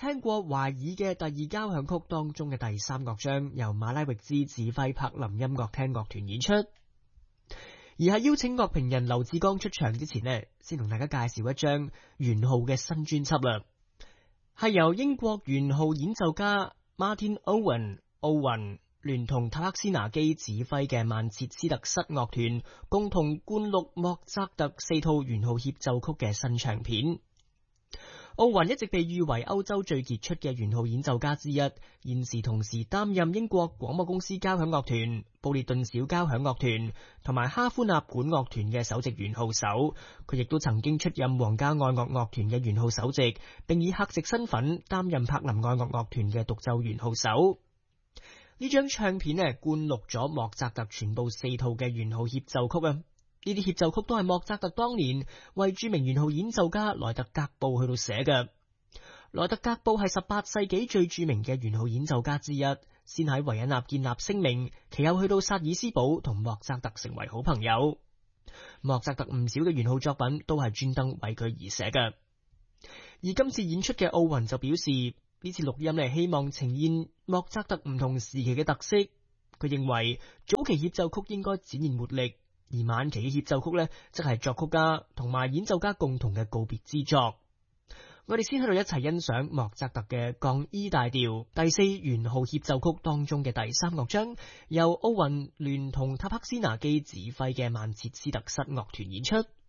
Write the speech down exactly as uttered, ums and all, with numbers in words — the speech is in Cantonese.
聽過華爾嘅第二交響曲當中嘅第三樂章，由馬拉域茲指揮柏林音樂廳樂團演出。而喺邀請樂評人劉志剛出場之前呢，先同大家介紹一張圓號嘅新專輯啦，係由英國圓號演奏家 Martin Owen 奧雲聯同塔克斯拿基指揮嘅曼徹斯特室樂團共同灌錄莫扎特四套圓號協奏曲嘅新唱片。奧雲一直被譽為歐洲最傑出嘅圓號演奏家之一，現時同時擔任英國廣播公司交響樂團、布列頓小交響樂團同埋哈夫納管樂團嘅首席圓號手。佢亦都曾經出任皇家愛樂樂團嘅圓號首席，並以客席身份擔任柏林愛樂樂團嘅獨奏圓號手。呢張唱片呢，灌錄咗莫扎特全部四套嘅圓號協奏曲啊！呢啲協奏曲都係莫扎特當年為著名圓號演奏家萊特格布去到寫嘅。萊特格布係十八世紀最著名嘅圓號演奏家之一，先喺維也納建立聲名，其後去到薩爾斯堡同莫扎特成為好朋友。莫扎特唔少嘅圓號作品都係專登為佢而寫嘅。而今次演出嘅奧雲就表示，呢次錄音係希望呈現莫扎特唔同時期嘅特色。佢認為早期協奏曲應該展現活力，而晚期嘅協奏曲呢，則係作曲家同埋演奏家共同嘅告別之作。我哋先喺度一齊欣賞莫扎特嘅降 E 大調第四圓號協奏曲當中嘅第三樂章，由奧雲聯同塔克斯拿基指揮嘅曼徹斯特室樂團演出。